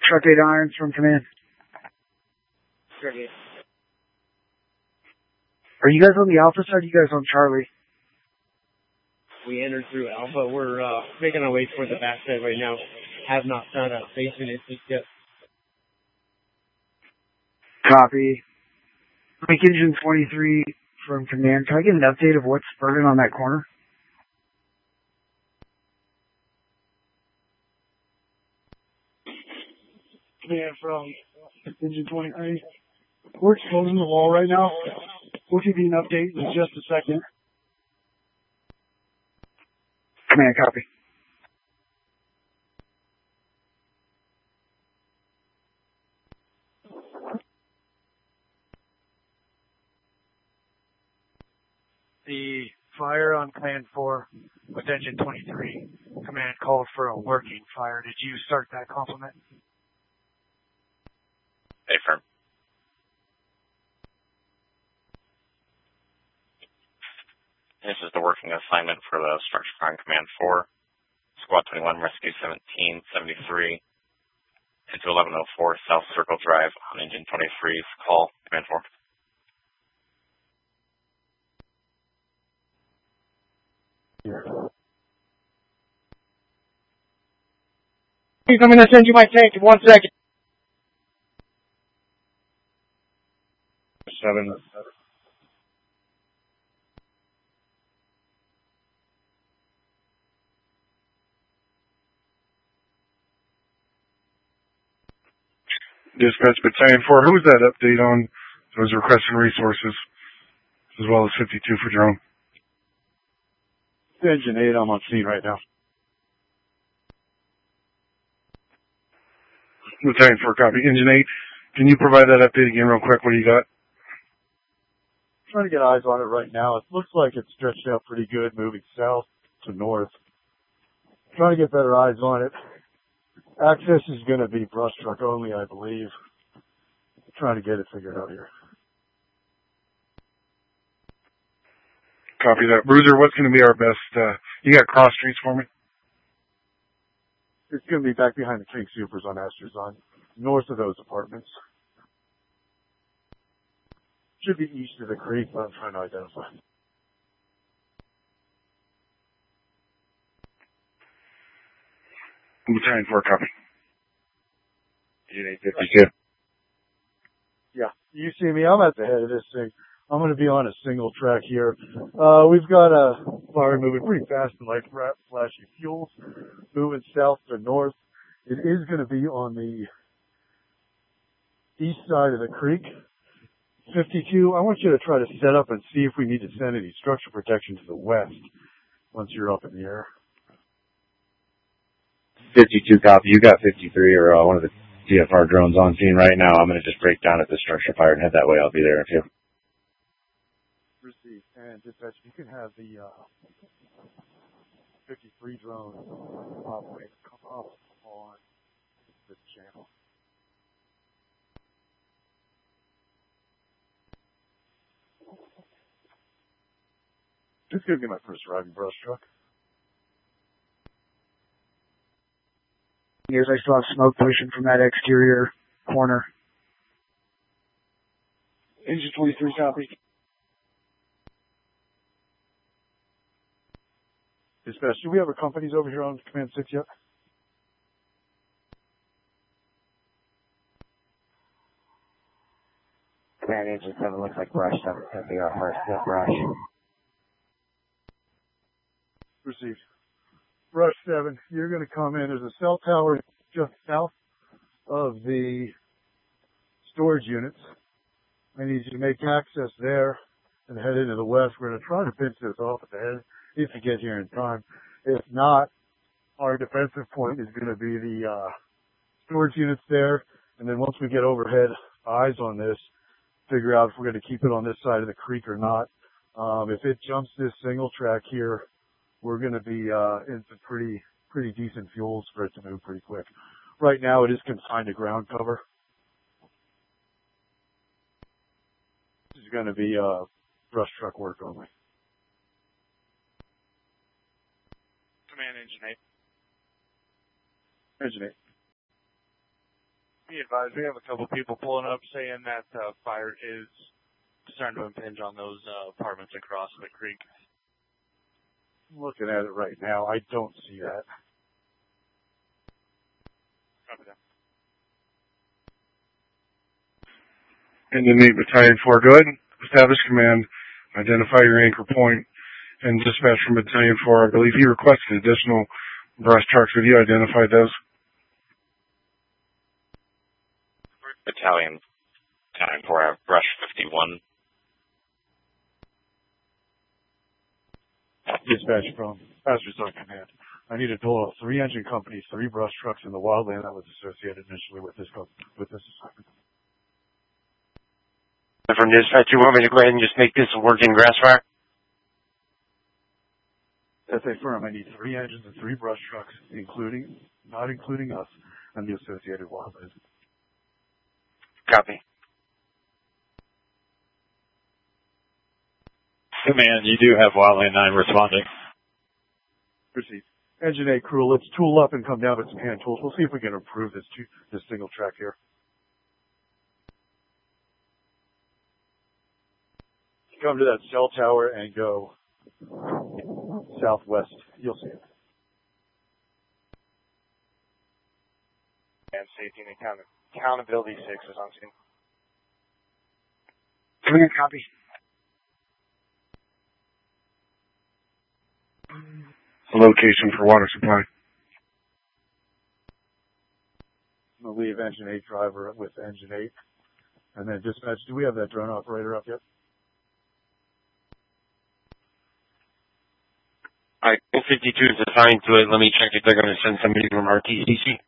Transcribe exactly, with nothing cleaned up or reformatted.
Truck eight Irons from command. Truck eight. Are you guys on the Alpha side or are you guys on Charlie? We entered through Alpha. We're uh, making our way toward the backside right now. Have not found a basement entrance yet. Copy. Lake Engine twenty-three from command. Can I get an update of what's burning on that corner? Command from Engine twenty-three. We're exposing the wall right now. We'll give you an update in just a second. Command, copy. The fire on Command four with Engine twenty-three. Command called for a working fire. Did you start that compliment? Affirm. This is the working assignment for the Structure Fire Command four. Squad twenty-one, Rescue seventeen seventy-three. Into eleven oh four South Circle Drive on Engine twenty-three. Call, Command four. Please, I'm going to send you my tank in one second. Seven. Dispatch Battalion four, who was that update on those requesting resources, as well as fifty-two for drone? Engine eight, I'm on scene right now. Battalion four, copy. Engine eight, can you provide that update again real quick? What do you got? Trying to get eyes on it right now. It looks like it's stretched out pretty good, moving south to north. Trying to get better eyes on it. Access is going to be brush truck only, I believe. Trying to get it figured out here. Copy that. Bruiser, what's going to be our best, uh, you got cross streets for me? It's going to be back behind the King Supers on Asterzon, north of those apartments. Should be east of the creek, but I'm trying to identify. Battalion four, copy. Engine eight fifty-two. Yeah, you see me. I'm at the head of this thing. I'm going to be on a single track here. Uh, we've got a fire moving pretty fast and like flashy fuels, moving south to north. It is going to be on the east side of the creek. fifty-two, I want you to try to set up and see if we need to send any structure protection to the west once you're up in the air. fifty-two copy. You got fifty-three or uh, one of the D F R drones on scene right now. I'm going to just break down at the structure fire and head that way. I'll be there in a few. Receive. And dispatch, you can have the uh, fifty-three drone operate come up on this channel. This is going to be my first driving brush truck. Here's I still have smoke pushing from that exterior corner. Engine twenty-three copy. Dispatch, do we have our companies over here on Command six yet? Command Engine seven looks like brush. seven going to be our first uh, brush. Received. Brush seven, you're going to come in. There's a cell tower just south of the storage units. I need you to make access there and head into the west. We're going to try to pinch this off at the head if you get here in time. If not, our defensive point is going to be the uh, storage units there. And then once we get overhead eyes on this, figure out if we're going to keep it on this side of the creek or not. Um, if it jumps this single track here, we're going to be uh, in some pretty pretty decent fuels for it to move pretty quick. Right now, it is confined to ground cover. This is going to be uh, brush truck work only. Command Engine eight. Engine eight. Be advised, we have a couple people pulling up saying that uh, fire is starting to impinge on those uh, apartments across the creek. I'm looking at it right now. I don't see that. Copy that. Engine eight Battalion four, go ahead and establish command, identify your anchor point, and dispatch from Battalion four. I believe he requested additional brush trucks. Have you identified those? Battalion, Battalion four, I have brush fifty-one. Dispatch from Fast Resort Command. I need a total of three engine companies, three brush trucks in the wildland that was associated initially with this with this assignment. From dispatch, you want me to go ahead and just make this a working grass fire? That's a firm. I need three engines and three brush trucks, including, not including us, and the associated wildland. Copy. Command, you do have Wildland nine responding. Proceed. Engine eight crew, let's tool up and come down with some hand tools. We'll see if we can improve this two, this single track here. Come to that cell tower and go southwest. You'll see it. And safety and account- accountability six is on scene. Clear, copy. Location for water supply. I'm going to leave engine eight driver with engine eight. And then dispatch, do we have that drone operator up yet? Alright, fifty-two is assigned to it. Let me check if they're going to send somebody from R T C C.